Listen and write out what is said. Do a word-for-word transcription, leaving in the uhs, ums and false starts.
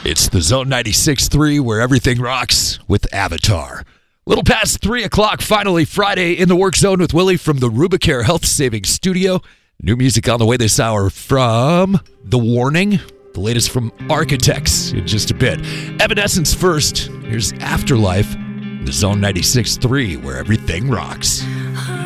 It's the Zone ninety-six point three where everything rocks with Avatar. Little past three o'clock, finally Friday in the work zone with Willie from the Rubicare Health Savings Studio. New music on the way this hour from The Warning. The latest from Architects in just a bit. Evanescence first. Here's Afterlife. The Zone ninety-six point three where everything rocks.